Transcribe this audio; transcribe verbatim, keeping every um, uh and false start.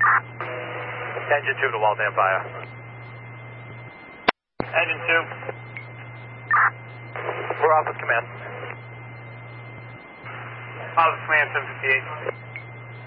Engine two to Waltham Fire. Engine two. We're off with command. Office command seven fifty-eight.